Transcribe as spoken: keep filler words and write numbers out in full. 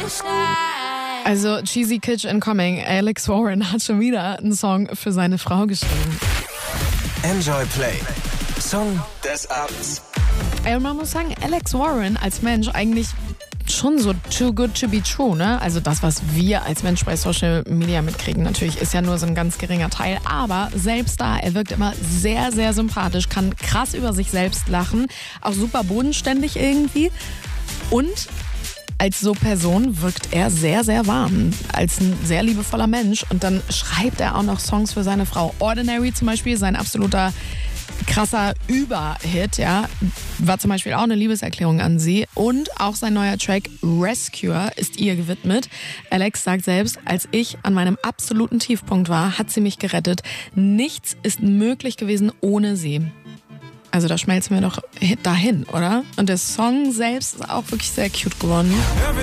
Also Cheesy Kitsch Incoming. Alex Warren hat schon wieder einen Song für seine Frau geschrieben. Enjoy Play. Song des Abends. Ey, man muss sagen, Alex Warren als Mensch eigentlich schon so too good to be true, ne? Also das, was wir als Mensch bei Social Media mitkriegen, natürlich ist ja nur so ein ganz geringer Teil, aber selbst da, er wirkt immer sehr, sehr sympathisch, kann krass über sich selbst lachen, auch super bodenständig irgendwie und als so Person wirkt er sehr, sehr warm, als ein sehr liebevoller Mensch und dann schreibt er auch noch Songs für seine Frau. Ordinary zum Beispiel, sein absoluter krasser Überhit, ja, war zum Beispiel auch eine Liebeserklärung an sie und auch sein neuer Track Rescuer ist ihr gewidmet. Alex sagt selbst, als ich an meinem absoluten Tiefpunkt war, hat sie mich gerettet. Nichts ist möglich gewesen ohne sie. Also da schmelzen wir doch dahin, oder? Und der Song selbst ist auch wirklich sehr cute geworden.